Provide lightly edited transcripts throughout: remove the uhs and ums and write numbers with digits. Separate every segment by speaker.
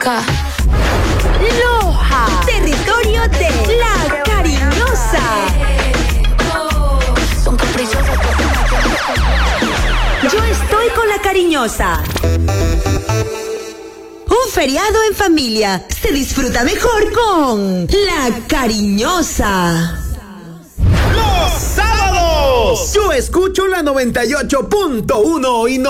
Speaker 1: Loja, territorio de La Cariñosa. Yo estoy con La Cariñosa. Un feriado en familia se disfruta mejor con La Cariñosa.
Speaker 2: ¡Los sábados! Yo escucho la 98.1 y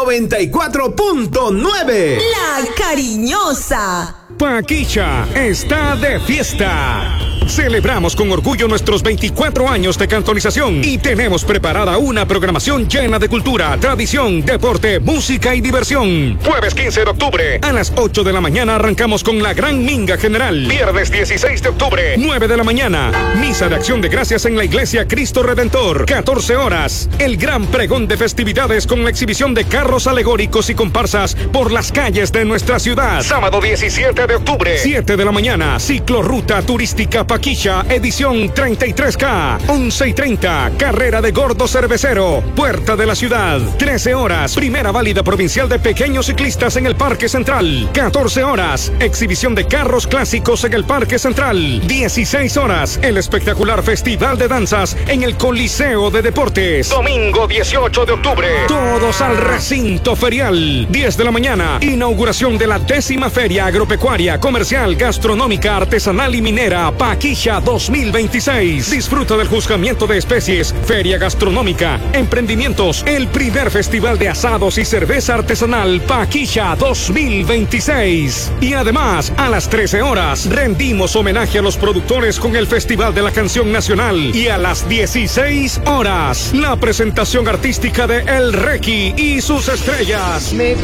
Speaker 2: 94.9.
Speaker 1: La Cariñosa.
Speaker 3: Paquilla está de fiesta. Celebramos con orgullo nuestros 24 años de cantonización y tenemos preparada una programación llena de cultura, tradición, deporte, música y diversión. Jueves 15 de octubre, a las 8 de la mañana arrancamos con la Gran Minga General. Viernes 16 de octubre, 9 de la mañana, misa de acción de gracias en la Iglesia Cristo Redentor. 14 horas, el gran pregón de festividades con la exhibición de carros alegóricos y comparsas por las calles de nuestra ciudad. Sábado 17 de octubre, 7 de la mañana, ciclorruta turística Paquilla, edición 33K, 11:30, carrera de gordo cervecero, puerta de la ciudad. 13 horas, primera válida provincial de pequeños ciclistas en el Parque Central. 14 horas, exhibición de carros clásicos en el Parque Central. 16 horas, el espectacular festival de danzas en el Coliseo de Deportes. Domingo 18 de octubre, todos al recinto ferial. 10 de la mañana, inauguración de la 10ª Feria Agropecuaria, Comercial, Gastronómica, Artesanal y Minera Paquilla 2026. Disfruta del juzgamiento de especies, feria gastronómica, emprendimientos, el primer festival de asados y cerveza artesanal Paquilla 2026. Y además, a las 13 horas, rendimos homenaje a los productores con el Festival de la Canción Nacional. Y a las 16 horas, la presentación artística de El Requi y sus estrellas.